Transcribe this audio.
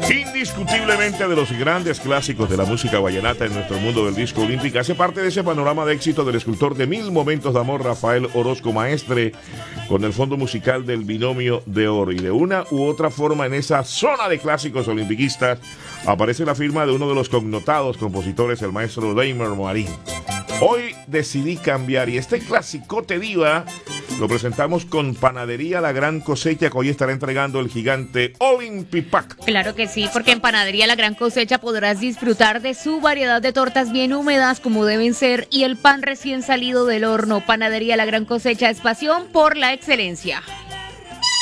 Indiscutiblemente de los grandes clásicos de la música vallenata en nuestro mundo del disco olímpico, hace parte de ese panorama de éxito del escultor de Mil Momentos de Amor, Rafael Orozco Maestre, con el fondo musical del Binomio de Oro. Y de una u otra forma, en esa zona de clásicos olimpiquistas, aparece la firma de uno de los connotados compositores, el maestro Leimer Marín. Hoy decidí cambiar y este clasicote diva lo presentamos con Panadería La Gran Cosecha, que hoy estará entregando el gigante Olympipack. Claro que sí, porque en Panadería La Gran Cosecha podrás disfrutar de su variedad de tortas bien húmedas como deben ser y el pan recién salido del horno. Panadería La Gran Cosecha es pasión por la excelencia.